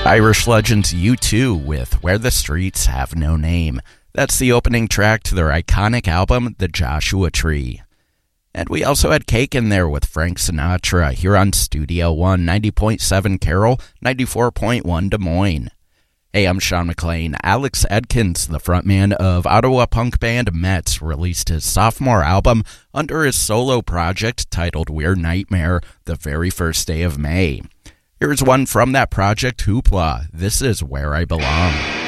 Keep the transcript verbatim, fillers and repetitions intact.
Irish legends U two with Where the Streets Have No Name. That's the opening track to their iconic album, The Joshua Tree. And we also had Cake in there with Frank Sinatra here on Studio One, ninety point seven Carroll, ninety-four point one Des Moines. Hey, I'm Sean McLean. Alex Edkins, the frontman of Ottawa punk band Mets, released his sophomore album under his solo project titled Weird Nightmare the very first day of May. Here's one from that project, Hoopla. This is Where I Belong.